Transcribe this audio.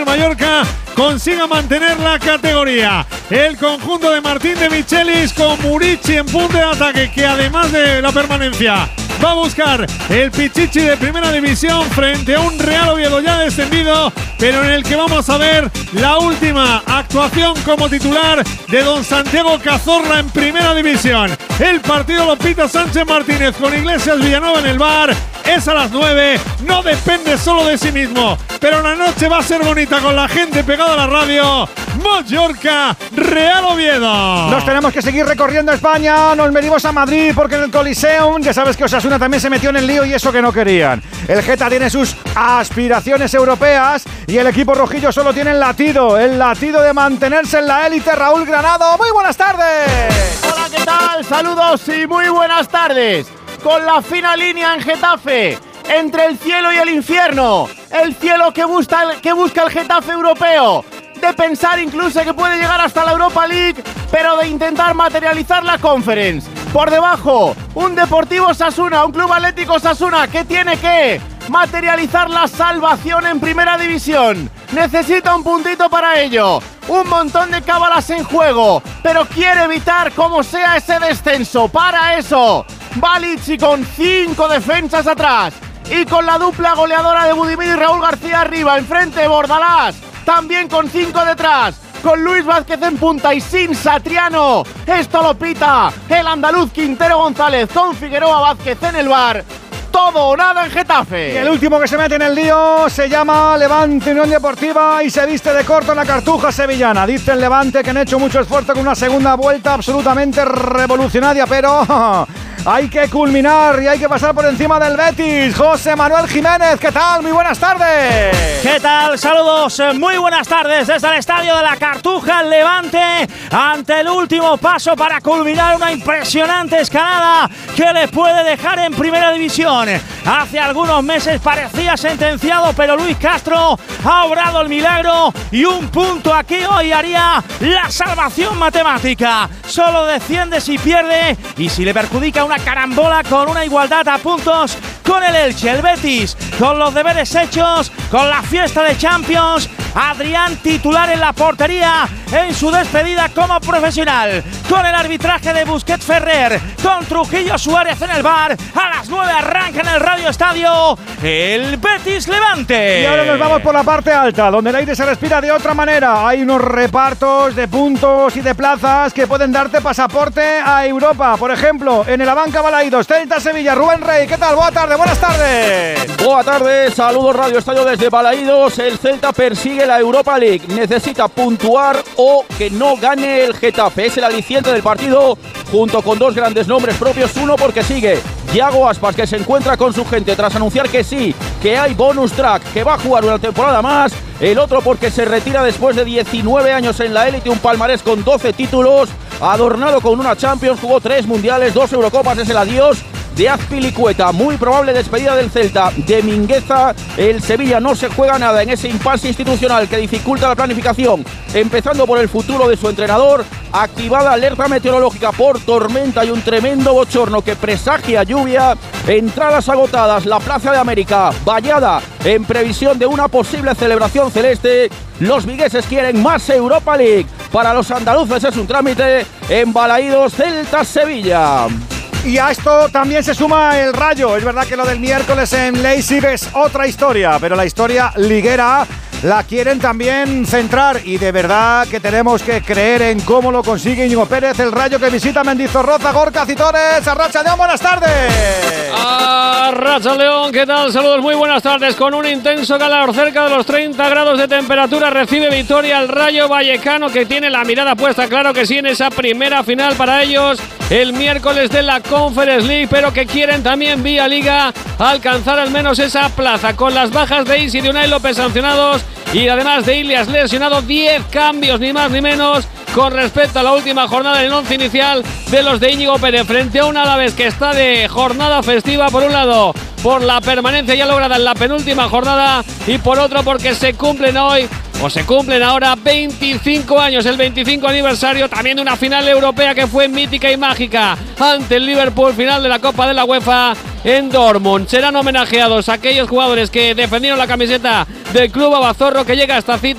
Mallorca consiga mantener la categoría. El conjunto de Martín de Michelis con Murici en punto de ataque, que además de la permanencia va a buscar el Pichichi de primera división frente a un Real Oviedo ya descendido, pero en el que vamos a ver la última actuación como titular de don Santiago Cazorla en primera división. El partido lo pita Sánchez Martínez con Iglesias Villanueva en el bar. Es a las 9, no depende solo de sí mismo, pero la noche va a ser bonita con la gente pegada a la radio. Mallorca, Real Oviedo. Nos tenemos que seguir recorriendo España, nos venimos a Madrid porque en el Coliseum, ya sabes que Osasuna también se metió en el lío y eso que no querían. El Geta tiene sus aspiraciones europeas y el equipo rojillo solo tiene el latido de mantenerse en la élite. Raúl Granado, muy buenas tardes. Hola, ¿qué tal? Saludos y muy buenas tardes. Con la fina línea en Getafe, entre el cielo y el infierno. El cielo que busca el Getafe europeo. De pensar incluso que puede llegar hasta la Europa League, pero de intentar materializar la Conference. Por debajo, un Deportivo Osasuna, un Club Atlético Osasuna que tiene que materializar la salvación en primera división. Necesita un puntito para ello. Un montón de cábalas en juego, pero quiere evitar como sea ese descenso. Para eso, Balici con 5 defensas atrás y con la dupla goleadora de Budimir y Raúl García arriba. Enfrente Bordalás, también con 5 detrás, con Luis Vázquez en punta y sin Satriano. Esto lo pita el andaluz Quintero González con Figueroa Vázquez en el bar. Todo o nada en Getafe. Y el último que se mete en el lío se llama Levante Unión Deportiva y se viste de corto en la cartuja sevillana. Dice el Levante que han hecho mucho esfuerzo con una segunda vuelta absolutamente revolucionaria, pero hay que culminar y hay que pasar por encima del Betis. José Manuel Jiménez, ¿qué tal? Muy buenas tardes. ¿Qué tal? Saludos, muy buenas tardes desde el estadio de la Cartuja. El Levante ante el último paso para culminar una impresionante escalada que le puede dejar en primera división. Hace algunos meses parecía sentenciado, pero Luis Castro ha obrado el milagro y un punto aquí hoy haría la salvación matemática. Solo desciende si pierde y si le perjudica una carambola con una igualdad a puntos con el Elche. El Betis con los deberes hechos, con la fiesta de Champions. Adrián titular en la portería en su despedida como profesional, con el arbitraje de Busquets Ferrer, con Trujillo Suárez en el bar. A las 9 arranca en el Radio Estadio el Betis Levante. Y ahora nos vamos por la parte alta, donde el aire se respira de otra manera. Hay unos repartos de puntos y de plazas que pueden darte pasaporte a Europa. Por ejemplo, en el Abanca Balaídos, Celta Sevilla. Rubén Rey, ¿qué tal? Buenas tardes. Buenas tardes, saludos Radio Estadio desde Balaídos. El Celta persigue la Europa League, necesita puntuar o que no gane el Getafe. Es el aliciente del partido, junto con dos grandes nombres propios. Uno porque sigue Yago Aspas, que se encuentra con su gente tras anunciar que sí, que hay bonus track, que va a jugar una temporada más. El otro porque se retira después de 19 años en la élite, un palmarés con 12 títulos, adornado con una Champions, jugó 3 mundiales, 2 Eurocopas. Es el adiós de Azpilicueta. Muy probable despedida del Celta de Mingueza. El Sevilla no se juega nada en ese impasse institucional que dificulta la planificación, empezando por el futuro de su entrenador. Activada alerta meteorológica por tormenta y un tremendo bochorno que presagia lluvia. Entradas agotadas, la Plaza de América vallada en previsión de una posible celebración celeste. Los vigueses quieren más Europa League. Para los andaluces es un trámite. En Balaídos, Celta Sevilla. Y a esto también se suma el Rayo. Es verdad que lo del miércoles en Leipzig es otra historia, pero la historia liguera la quieren también centrar y de verdad que tenemos que creer en cómo lo consigue Íñigo Pérez. El Rayo que visita Mendizorroza, Gorka Citores. Arracha León, buenas tardes. Arracha León, ¿qué tal? Saludos, muy buenas tardes. Con un intenso calor, cerca de los 30 grados de temperatura, recibe victoria el Rayo Vallecano, que tiene la mirada puesta, claro que sí, en esa primera final para ellos el miércoles de la Conference League, pero que quieren también vía Liga alcanzar al menos esa plaza, con las bajas de Isi y de Unai López sancionados y además de Ilias lesionado. 10 cambios ni más ni menos con respecto a la última jornada en el 11 inicial de los de Íñigo Pérez, frente a un Alavés que está de jornada festiva, por un lado por la permanencia ya lograda en la penúltima jornada y por otro porque se cumplen ahora 25 años, el 25 aniversario también de una final europea que fue mítica y mágica ante el Liverpool, final de la Copa de la UEFA en Dortmund. Serán homenajeados aquellos jugadores que defendieron la camiseta del club Abazorro, que llega a esta cita